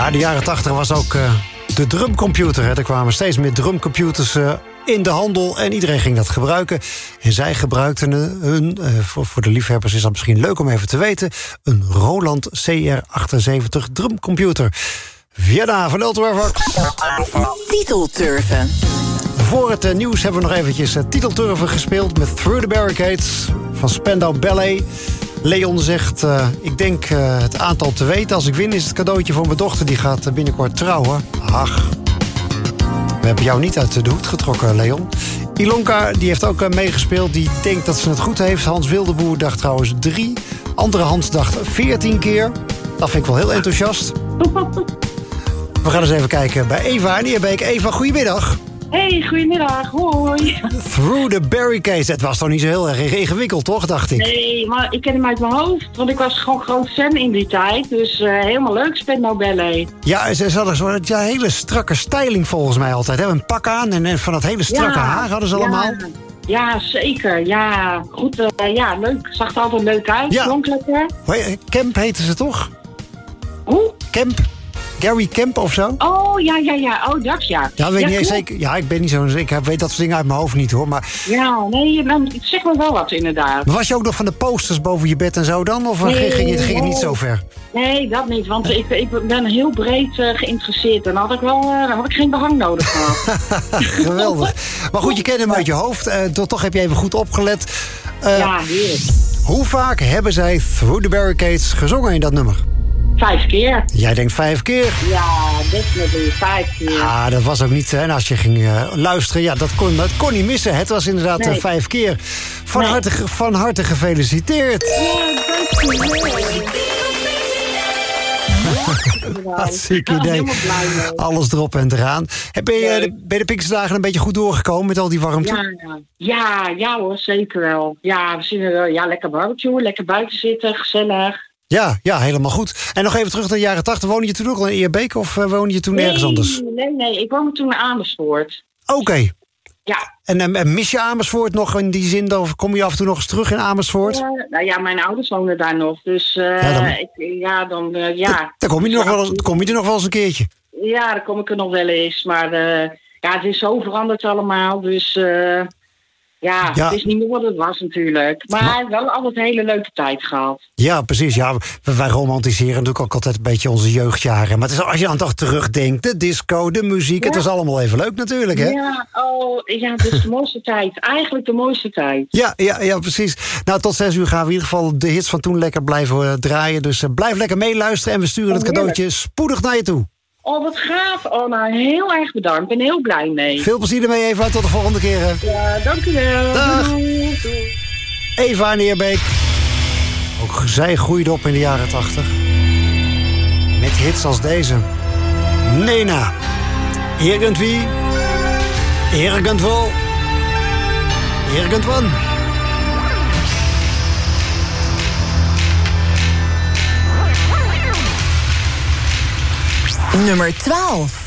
Ja, de jaren 80 was ook de drumcomputer. Hè. Er kwamen steeds meer drumcomputers in de handel en iedereen ging dat gebruiken. En zij gebruikten hun, voor de liefhebbers is dat misschien leuk om even te weten, een Roland CR78 drumcomputer. Vienna van Ultravox. Titelturven. Voor het nieuws hebben we nog eventjes titelturven gespeeld met Through the Barricades van Spandau Ballet. Leon zegt, ik denk het aantal te weten. Als ik win is het cadeautje voor mijn dochter. Die gaat binnenkort trouwen. Ach, we hebben jou niet uit de hoed getrokken, Leon. Ilonka, die heeft ook meegespeeld. Die denkt dat ze het goed heeft. Hans Wildeboer dacht trouwens 3. Andere Hans dacht 14 keer. Dat vind ik wel heel enthousiast. We gaan eens even kijken bij Eva in Eerbeek. Eva, goedemiddag. Hey, goedemiddag. Hoi. Through the Barricades. Het was toch niet zo heel erg ingewikkeld, toch, dacht ik? Nee, maar ik ken hem uit mijn hoofd. Want ik was gewoon groot fan in die tijd. Dus helemaal leuk, Spandau Ballet. Ja, ze hadden zo'n hele strakke styling volgens mij altijd. Hè? Een pak aan en van dat hele strakke haar hadden ze allemaal. Ja, zeker. Ja, goed. Ja, leuk. Zag er altijd leuk uit. Ja. Klonk lekker. Kemp heette ze toch? Hoe? Kemp? Gary Kemp of zo? Oh, ja. Oh, dat ja. Ja, weet ja, niet eens zeker. Ja, ik ben niet zo. Ik weet dat soort dingen uit mijn hoofd niet, hoor. Maar ja, nee, zeg maar wel wat inderdaad. was je ook nog van de posters boven je bed en zo dan? Of Nee, ging het niet zo ver? Nee, dat niet. Want ik ben heel breed geïnteresseerd. En dan had ik geen behang nodig gehad. Geweldig. Maar goed, je kent hem uit je hoofd. Toch heb je even goed opgelet. Ja, heerlijk. Hoe vaak hebben zij Through the Barricades gezongen in dat nummer? 5 keer. Jij denkt 5 keer? Ja, definitely 5 keer. Ah, dat was ook niet. En als je ging luisteren, ja, dat kon niet missen. Het was inderdaad 5 keer. Van harte gefeliciteerd. Ja, dankjewel. Hartstikke idee. Helemaal blij mee. Alles erop en eraan. Ben je de Pinksterdagen een beetje goed doorgekomen met al die warmte? Ja hoor, zeker wel. Ja, we zien er lekker barbecue, lekker buiten zitten, gezellig. Ja, helemaal goed. En nog even terug naar de jaren 80. Woonde je toen ook al in Eerbeek of woonde je toen ergens anders? Nee. Ik woonde toen in Amersfoort. Oké. Ja. En mis je Amersfoort nog in die zin? Of kom je af en toe nog eens terug in Amersfoort? Nou ja, mijn ouders wonen daar nog. Dus dan. Dan kom je er nog wel eens een keertje. Ja, dan kom ik er nog wel eens. Maar het is zo veranderd allemaal. Dus het is niet meer wat het was natuurlijk. Maar wel altijd een hele leuke tijd gehad. Ja, precies. Ja, wij romantiseren natuurlijk ook altijd een beetje onze jeugdjaren. Maar het is, als je dan toch terugdenkt, de disco, de muziek. Het was allemaal even leuk natuurlijk, hè? Het is de mooiste tijd. Eigenlijk de mooiste tijd. Ja, precies. Nou, tot 6 uur gaan we in ieder geval de hits van toen lekker blijven draaien. Dus blijf lekker meeluisteren en we sturen het cadeautje spoedig naar je toe. Oh, wat gaaf. Oh, nou, heel erg bedankt. Ik ben heel blij mee. Veel plezier ermee, Eva. Tot de volgende keer. Ja, dank u wel. Dag. Doei. Eva in Eerbeek. Ook zij groeide op in de jaren 80. Met hits als deze. Nena. Irgendwie. Irgendwo. Irgendwann. Nummer 12.